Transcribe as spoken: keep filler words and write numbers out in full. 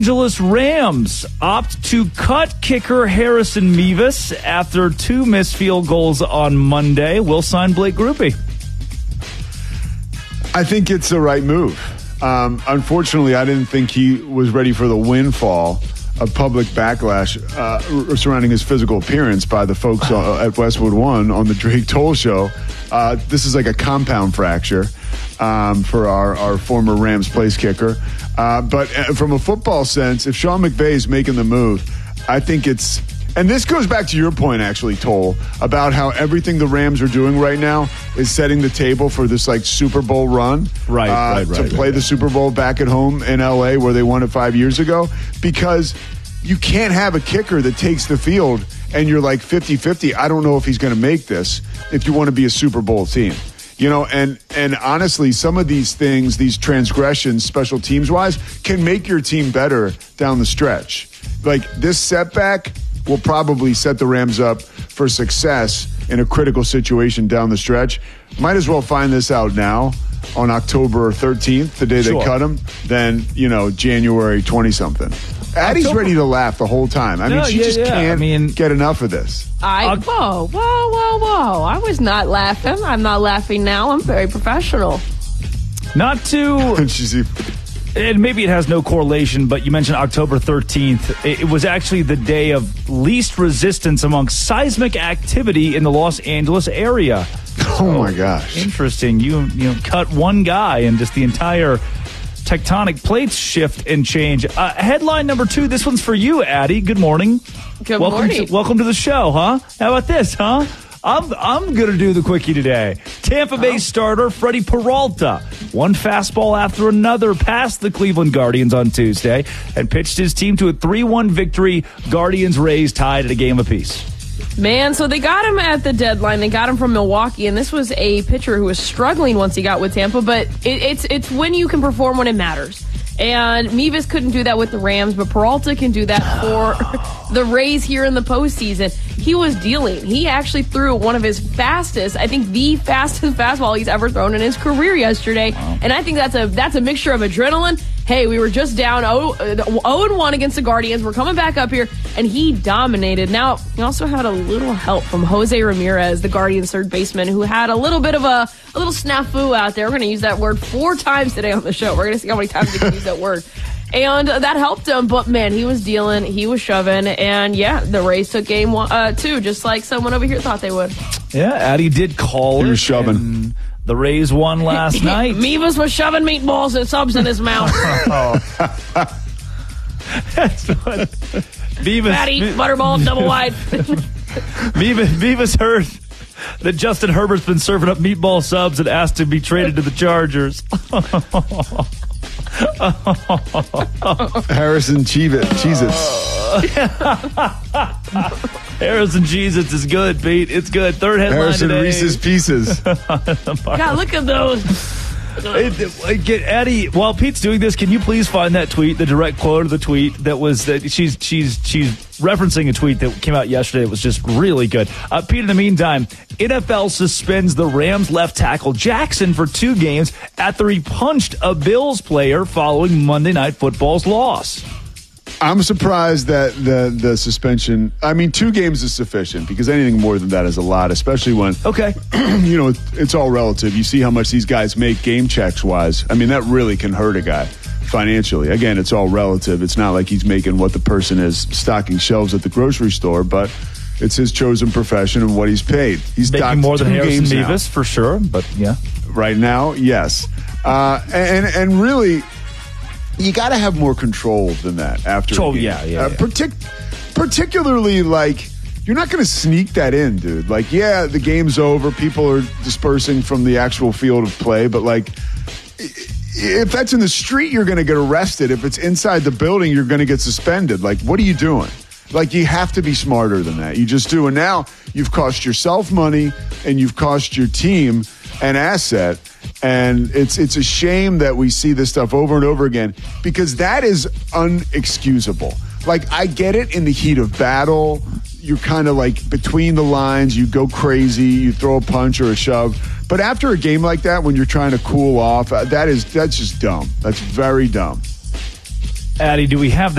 Angeles Rams opt to cut kicker Harrison Mevis after two missed field goals on Monday. Will sign Blake Grupe. I think it's the right move. Um, unfortunately, I didn't think he was ready for the windfall of public backlash uh, surrounding his physical appearance by the folks uh, at Westwood One on the Drake Toll Show. Uh, this is like a compound fracture um, for our, our former Rams place kicker. Uh, but from a football sense, if Sean McVay is making the move, I think it's... And this goes back to your point, actually, Toll, about how everything the Rams are doing right now is setting the table for this, like, Super Bowl run. Right, uh, right, right. To play right, the Super Bowl back at home in L A where they won it five years ago. Because you can't have a kicker that takes the field and you're like fifty-fifty. I don't know if he's going to make this if you want to be a Super Bowl team. You know, and, and honestly, some of these things, these transgressions, special teams-wise, can make your team better down the stretch. Like, this setback will probably set the Rams up for success in a critical situation down the stretch. Might as well find this out now on October thirteenth, the day sure. they cut him, than, you know, January twentieth-something. Addie's October. ready to laugh the whole time. I No, mean, she yeah, just yeah. can't I mean, get enough of this. I whoa, whoa, whoa, whoa. I was not laughing. I'm not laughing now. I'm very professional. Not to... And she's... And maybe it has no correlation, but you mentioned October thirteenth. It was actually the day of least resistance among seismic activity in the Los Angeles area. Oh, so, my gosh. Interesting. You, you know, cut one guy and just the entire tectonic plates shift and change. Uh, headline number two. This one's for you, Addie. Good morning. Good welcome morning. To, welcome to the show, huh? How about this, huh? I'm I'm going to do the quickie today. Tampa Bay oh. starter Freddie Peralta, one fastball after another, passed the Cleveland Guardians on Tuesday and pitched his team to a three one victory. Guardians-Rays tied at a game apiece. Man, so they got him at the deadline. They got him from Milwaukee, and this was a pitcher who was struggling once he got with Tampa, but it, it's it's when you can perform when it matters. And Mevis couldn't do that with the Rams, but Peralta can do that for the Rays here in the postseason. He was dealing. He actually threw one of his fastest, I think the fastest fastball he's ever thrown in his career yesterday. Wow. And I think that's a that's a mixture of adrenaline. Hey, we were just down oh and one against the Guardians. We're coming back up here, and he dominated. Now, he also had a little help from Jose Ramirez, the Guardians' third baseman, who had a little bit of a, a little snafu out there. We're going to use that word four times today on the show. We're going to see how many times we can use that word. And uh, that helped him, but, man, he was dealing, he was shoving, and, yeah, the Rays took game one, uh, two, just like someone over here thought they would. Yeah, Addie did call He was it, shoving. The Rays won last night. Mevis was shoving meatballs and subs in his mouth. That's what Mevis, Fatty, butterball, double wide. Mevis, Mevis heard that Justin Herbert's been serving up meatball subs and asked to be traded to the Chargers. Harrison Cheez-Its. Harrison Cheez-Its is good, Pete. It's good. Third headline Harrison today. Reese's Pieces. God, look at those. It, get Eddie. While Pete's doing this, can you please find that tweet, the direct quote of the tweet that was that she's she's she's referencing a tweet that came out yesterday. It was just really good. Uh, Pete, in the meantime, N F L suspends the Rams left tackle Jackson for two games after he punched a Bills player following Monday Night Football's loss. I'm surprised that the the suspension, I mean, two games is sufficient because anything more than that is a lot, especially when, okay, you know, it's all relative. You see how much these guys make game checks wise. I mean, that really can hurt a guy financially. Again, it's all relative. It's not like he's making what the person is stocking shelves at the grocery store, but it's his chosen profession and what he's paid. He's making more than Harrison Mevis for sure, but yeah. Right now, yes. Uh, and, and really, you got to have more control than that after. Oh, yeah, yeah. Uh, yeah. Partic- particularly, like, you're not going to sneak that in, dude. Like, yeah, the game's over. People are dispersing from the actual field of play. But, like, if that's in the street, you're going to get arrested. If it's inside the building, you're going to get suspended. Like, what are you doing? Like, you have to be smarter than that. You just do. And now you've cost yourself money and you've cost your team an asset. And it's it's a shame that we see this stuff over and over again because that is unexcusable. Like, I get it in the heat of battle. You're kind of like between the lines. You go crazy. You throw a punch or a shove. But after a game like that, when you're trying to cool off, uh, that is that's just dumb. That's very dumb. Addie, do we have the